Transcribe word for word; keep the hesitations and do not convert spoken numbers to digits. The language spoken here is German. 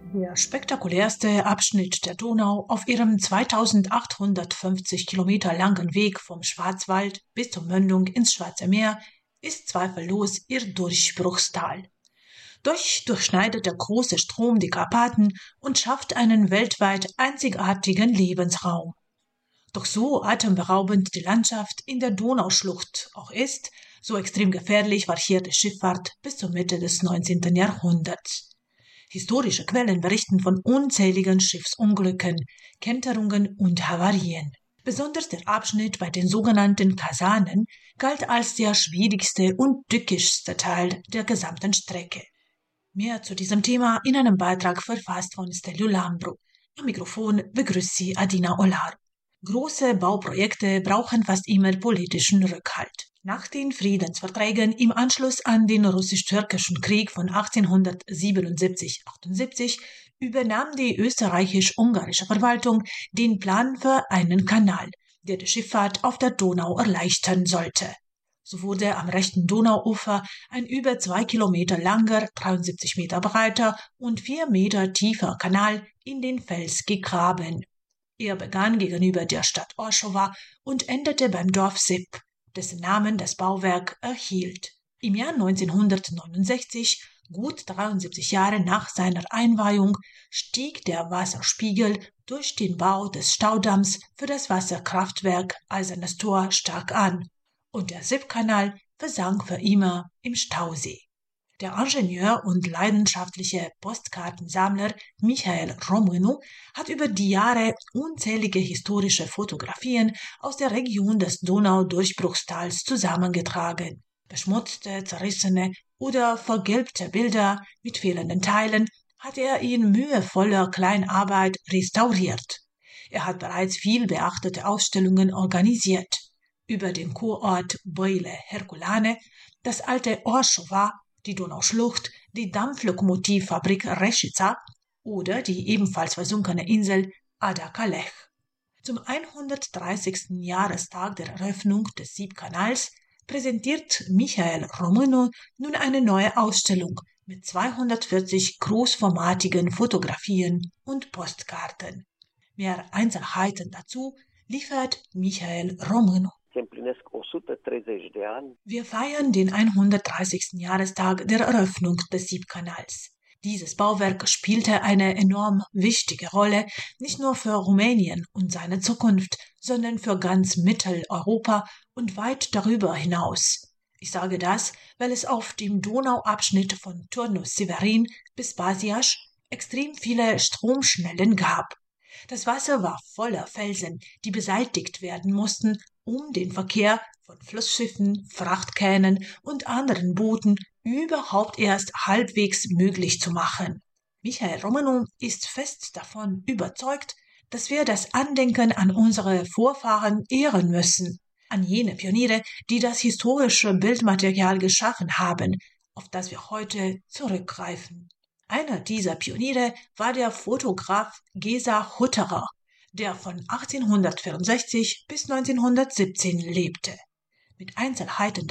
Der spektakulärste Abschnitt der Donau auf ihrem zweitausendachthundertfünfzig Kilometer langen Weg vom Schwarzwald bis zur Mündung ins Schwarze Meer ist zweifellos ihr Durchbruchstal. Dort durchschneidet der große Strom die Karpaten und schafft einen weltweit einzigartigen Lebensraum. Doch so atemberaubend die Landschaft in der Donauschlucht auch ist, so extrem gefährlich war hier die Schifffahrt bis zur Mitte des neunzehnten Jahrhunderts. Historische Quellen berichten von unzähligen Schiffsunglücken, Kenterungen und Havarien. Besonders der Abschnitt bei den sogenannten Kasanen galt als der schwierigste und tückischste Teil der gesamten Strecke. Mehr zu diesem Thema in einem Beitrag verfasst von Stelio Lambro. Am Mikrofon begrüßt sie Adina Olar. Große Bauprojekte brauchen fast immer politischen Rückhalt. Nach den Friedensverträgen im Anschluss an den russisch-türkischen Krieg von achtzehnhundertsiebenundsiebzig achtundsiebzig übernahm die österreichisch-ungarische Verwaltung den Plan für einen Kanal, der die Schifffahrt auf der Donau erleichtern sollte. So wurde am rechten Donauufer ein über zwei Kilometer langer, dreiundsiebzig Meter breiter und vier Meter tiefer Kanal in den Fels gegraben. Er begann gegenüber der Stadt Orchowa und endete beim Dorf Sipp, dessen Namen das Bauwerk erhielt. Im Jahr neunzehnhundertneunundsechzig, gut dreiundsiebzig Jahre nach seiner Einweihung, stieg der Wasserspiegel durch den Bau des Staudamms für das Wasserkraftwerk Eisernes Tor stark an und der Sippkanal versank für immer im Stausee. Der Ingenieur und leidenschaftliche Postkartensammler Michael Românů hat über die Jahre unzählige historische Fotografien aus der Region des Donau-Durchbruchstals zusammengetragen. Beschmutzte, zerrissene oder vergilbte Bilder mit fehlenden Teilen hat er in mühevoller Kleinarbeit restauriert. Er hat bereits viel beachtete Ausstellungen organisiert. Über den Kurort Boile Herculane, das alte Orchowa, die Donauschlucht, die Dampflokomotivfabrik Rešica oder die ebenfalls versunkene Insel Ada-Calech. Zum hundertdreißigsten Jahrestag der Eröffnung des Sippkanals präsentiert Michael Românů nun eine neue Ausstellung mit zweihundertvierzig großformatigen Fotografien und Postkarten. Mehr Einzelheiten dazu liefert Michael Românů. Wir feiern den hundertdreißigsten Jahrestag der Eröffnung des Sippkanals. Dieses Bauwerk spielte eine enorm wichtige Rolle, nicht nur für Rumänien und seine Zukunft, sondern für ganz Mitteleuropa und weit darüber hinaus. Ich sage das, weil es auf dem Donauabschnitt von Turnus Severin bis Basiaș extrem viele Stromschnellen gab. Das Wasser war voller Felsen, die beseitigt werden mussten, um den Verkehr von Flussschiffen, Frachtkähnen und anderen Booten überhaupt erst halbwegs möglich zu machen. Michael Românů ist fest davon überzeugt, dass wir das Andenken an unsere Vorfahren ehren müssen, an jene Pioniere, die das historische Bildmaterial geschaffen haben, auf das wir heute zurückgreifen. Einer dieser Pioniere war der Fotograf Géza Hutterer, der von achtzehnhundertvierundsechzig bis neunzehnhundertsiebzehn lebte. Mit Einzelheiten